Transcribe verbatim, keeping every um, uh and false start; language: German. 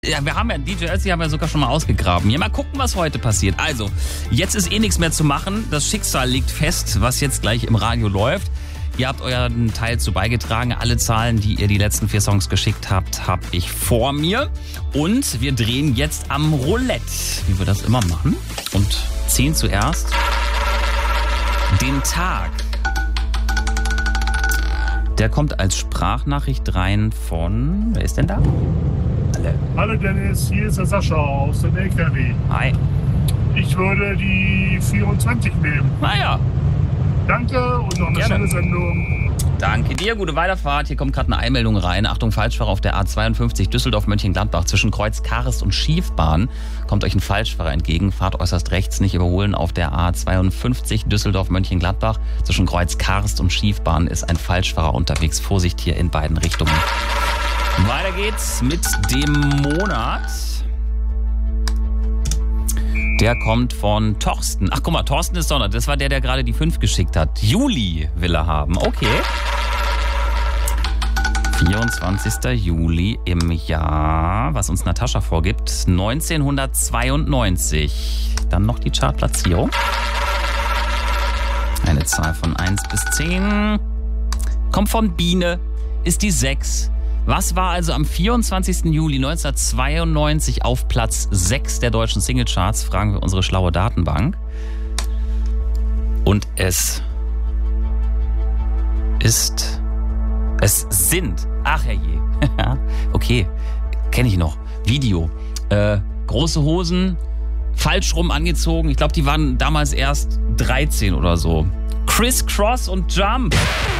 Ja, wir haben ja, D J Ötzi haben wir sogar schon mal ausgegraben. Ja, mal gucken, was heute passiert. Also, jetzt ist eh nichts mehr zu machen. Das Schicksal liegt fest, was jetzt gleich im Radio läuft. Ihr habt euren Teil zu beigetragen. Alle Zahlen, die ihr die letzten vier Songs geschickt habt, habe ich vor mir. Und wir drehen jetzt am Roulette, wie wir das immer machen. Und ziehen zuerst den Tag. Der kommt als Sprachnachricht rein von... Wer ist denn da? Alle. Hallo Dennis, hier ist der Sascha aus dem L K W. Hi. Ich würde die vierundzwanzig nehmen. Naja. Danke und noch eine Gerne. schöne Sendung. Danke dir, gute Weiterfahrt. Hier kommt gerade eine Einmeldung rein. Achtung, Falschfahrer auf der A zweiundfünfzig Düsseldorf-Mönchengladbach zwischen Kreuz Karest und Schiefbahn. Kommt euch ein Falschfahrer entgegen. Fahrt äußerst rechts, nicht überholen. Auf der A zweiundfünfzig Düsseldorf-Mönchengladbach zwischen Kreuz Karest und Schiefbahn ist ein Falschfahrer unterwegs. Vorsicht hier in beiden Richtungen. Weiter geht's mit dem Monat. Der kommt von Thorsten. Ach, guck mal, Thorsten ist Sonntag. Das war der, der gerade die fünf geschickt hat. Juli will er haben. Okay. vierundzwanzigster Juli im Jahr, was uns Natascha vorgibt, neunzehnhundertzweiundneunzig. Dann noch die Chartplatzierung. Eine Zahl von eins bis zehn. Kommt von Biene, ist die sechs. Was war also am vierundzwanzigsten Juli neunzehnhundertzweiundneunzig auf Platz sechs der deutschen Singlecharts? Fragen wir unsere schlaue Datenbank. Und es ist... Es sind... Ach herrje. Okay, kenne ich noch. Video. Äh, große Hosen, falsch rum angezogen. Ich glaube, die waren damals erst dreizehn oder so. Criss Cross und Jump.